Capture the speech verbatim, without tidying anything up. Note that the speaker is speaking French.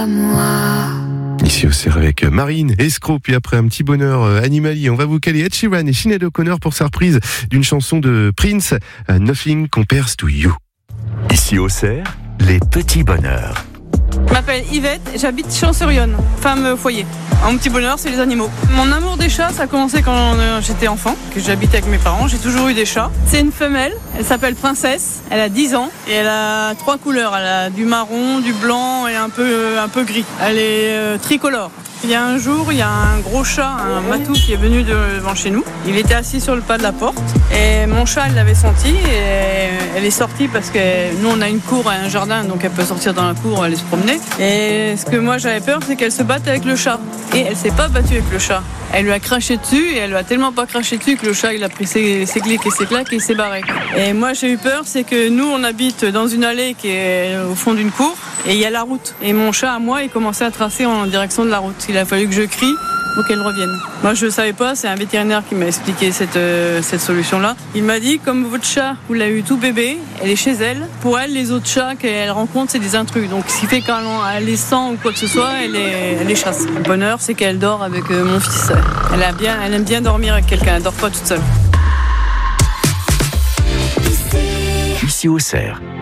Ici au Cerf avec Marine, Escroc, puis après un petit bonheur animalier, on va vous caler Ed Sheeran et Sinéad O'Connor pour sa reprise d'une chanson de Prince, Nothing Compares to You. Ici au Cerf, les petits bonheurs. Je m'appelle Yvette, j'habite Champs-sur-Yonne, femme foyer. Mon petit bonheur, c'est les animaux. Mon amour des chats, ça a commencé quand j'étais enfant, que j'habitais avec mes parents. J'ai toujours eu des chats. C'est une femelle, elle s'appelle Princesse, elle a dix ans et elle a trois couleurs. Elle a du marron, du blanc et un peu, un peu gris. Elle est euh, tricolore. Il y a un jour, il y a un gros chat, un matou qui est venu devant chez nous. Il était assis sur le pas de la porte et mon chat, elle l'avait senti et elle est sortie parce que nous, on a une cour et un jardin, donc elle peut sortir dans la cour, aller se promener. Et ce que moi, j'avais peur, c'est qu'elle se batte avec le chat. Et elle s'est pas battue avec le chat. Elle lui a craché dessus et elle lui a tellement pas craché dessus que le chat, il a pris ses, ses clics et ses claques et il s'est barré. Et moi, j'ai eu peur, c'est que nous, on habite dans une allée qui est au fond d'une cour et il y a la route. Et mon chat, à moi, il commençait à tracer en direction de la route. Il a fallu que je crie pour qu'elle revienne. Moi, je ne savais pas, c'est un vétérinaire qui m'a expliqué cette, euh, cette solution-là. Il m'a dit, comme votre chat, vous l'avez eu tout bébé, elle est chez elle. Pour elle, les autres chats qu'elle rencontre, c'est des intrus. Donc, ce qui fait quand elle les sent ou quoi que ce soit, elle les, elle les chasse. Le bonheur, c'est qu'elle dort avec euh, mon fils. Elle, a bien, elle aime bien dormir avec quelqu'un, elle ne dort pas toute seule. Ici au Cerf,